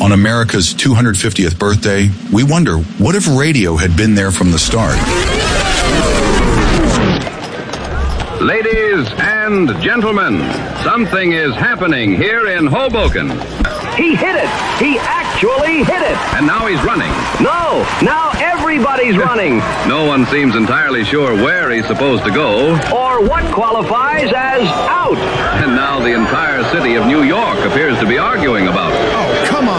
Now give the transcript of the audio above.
on America's 250th birthday, we wonder, what if radio had been there from the start? Ladies and gentlemen, something is happening here in Hoboken. He hit it. He actually hit it. And now he's running. No, now everybody's running. No one seems entirely sure where he's supposed to go. Or what qualifies as out. And now the entire city of New York appears to be arguing about it. Oh, come on.